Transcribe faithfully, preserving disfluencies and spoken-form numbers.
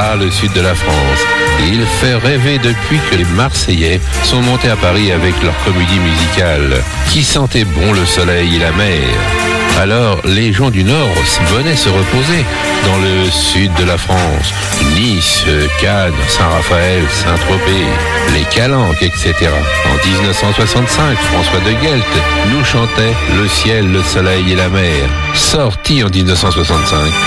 par le sud de la France. Il fait rêver depuis que les Marseillais sont montés à Paris avec leur comédie musicale, qui sentait bon le soleil et la mer. Alors, les gens du Nord venaient se reposer dans le sud de la France. Nice, Cannes, Saint-Raphaël, Saint-Tropez, les Calanques, et cetera. En dix-neuf cent soixante-cinq, François de Guelt nous chantait « Le ciel, le soleil et la mer », sorti en dix-neuf cent soixante-cinq.